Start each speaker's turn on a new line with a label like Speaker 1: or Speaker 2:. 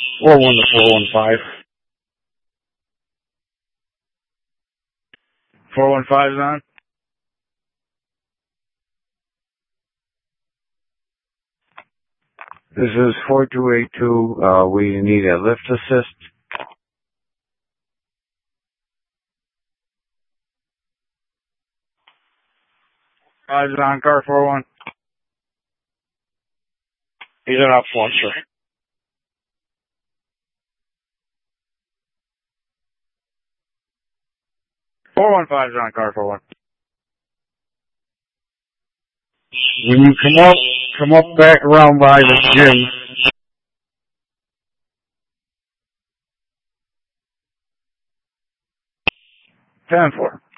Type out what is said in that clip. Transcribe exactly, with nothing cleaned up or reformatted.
Speaker 1: four one to four one five. four one five is on. This is four two eight two. Uh, we need a lift assist. Five is on, car four one. He's an up one, sir. four one five is on, car four one. When you come up, come up back around by the gym. ten four.